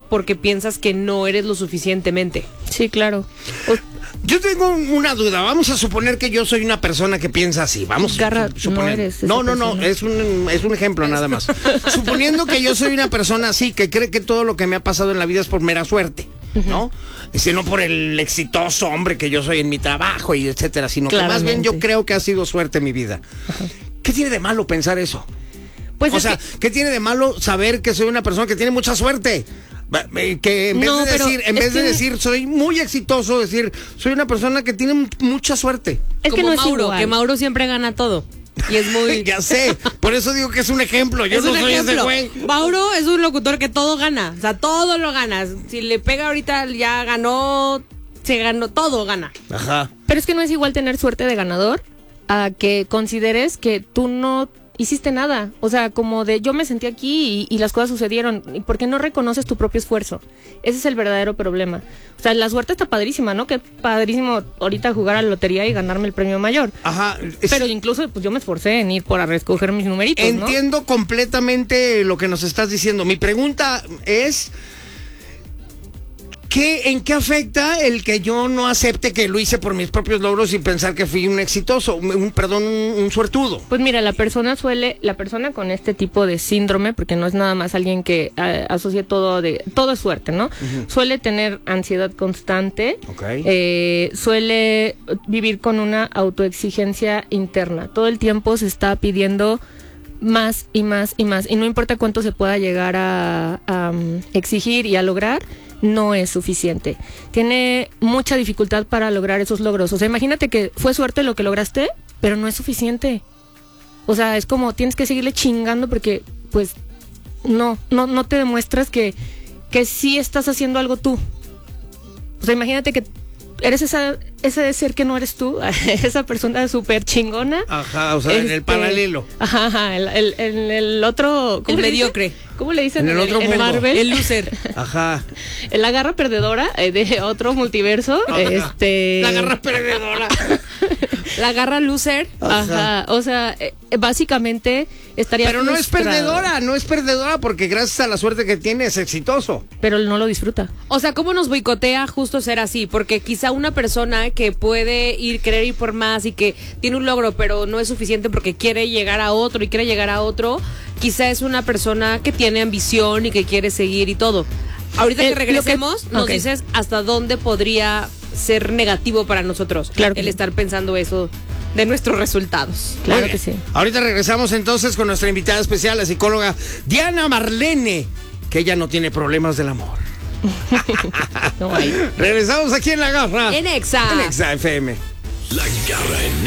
porque piensas que no eres lo suficientemente. Sí, claro. Yo tengo una duda. Vamos a suponer que yo soy una persona que piensa así. Vamos a suponer. No eres esa No, persona. es un ejemplo nada más. Suponiendo que yo soy una persona así, que cree que todo lo que me ha pasado en la vida es por mera suerte, ¿no? Sino por el exitoso hombre que yo soy en mi trabajo y etcétera, sino que más bien yo creo que ha sido suerte en mi vida. ¿Qué tiene de malo pensar eso? Pues O sea, ¿qué tiene de malo saber que soy una persona que tiene mucha suerte? Que en vez de decir soy muy exitoso, decir soy una persona que tiene mucha suerte. Es que como no es Mauro, igual. que Mauro siempre gana todo. Y es muy... Ya sé, por eso digo que es un ejemplo. Yo no soy ese güey. Mauro es un locutor que todo gana. O sea, todo lo ganas. Si le pega ahorita, ya ganó, se ganó, todo gana. Ajá. Pero es que no es igual tener suerte de ganador a que consideres que tú no hiciste nada. O sea, como de yo me sentí aquí y las cosas sucedieron. ¿Y por qué no reconoces tu propio esfuerzo? Ese es el verdadero problema. O sea, la suerte está padrísima, ¿no? Que padrísimo ahorita jugar a la lotería y ganarme el premio mayor. Ajá. Pero incluso pues yo me esforcé en ir por a recoger mis numeritos, ¿no? Entiendo completamente lo que nos estás diciendo. Mi pregunta es... ¿En qué afecta el que yo no acepte que lo hice por mis propios logros y pensar que fui un exitoso, un suertudo? Pues mira, la persona con este tipo de síndrome, porque no es nada más alguien que asocie todo es suerte, ¿no? Suele tener ansiedad constante, suele vivir con una autoexigencia interna. Todo el tiempo se está pidiendo más y más y más, y no importa cuánto se pueda llegar a exigir y a lograr, no es suficiente. Tiene mucha dificultad para lograr esos logros. O sea, imagínate que fue suerte lo que lograste, pero no es suficiente. O sea, es como tienes que seguirle chingando porque, pues, no te demuestras que sí estás haciendo algo tú. O sea, imagínate que eres ese ser que no eres tú, esa persona súper chingona. Ajá, o sea, en el paralelo. Ajá, el otro... El mediocre. ¿Cómo le dicen en el otro mundo? Marvel? El loser. Ajá. La garra perdedora de otro multiverso. La garra perdedora. La garra loser. Ajá. O sea, básicamente estaría Pero no es frustrado. no es perdedora porque gracias a la suerte que tiene es exitoso. Pero no lo disfruta. O sea, ¿cómo nos boicotea justo ser así? Porque quizá una persona que puede querer ir por más y que tiene un logro, pero no es suficiente porque quiere llegar a otro y quiere llegar a otro, quizá es una persona que tiene ambición y que quiere seguir y todo. Ahorita que regresemos, nos dices hasta dónde podría ser negativo para nosotros el estar pensando eso de nuestros resultados. Claro que sí. Ahorita regresamos entonces con nuestra invitada especial, la psicóloga Diana Marlene, que ella no tiene problemas del amor. No hay. Regresamos aquí en La Garra. En Exa. En Exa FM. La Garra en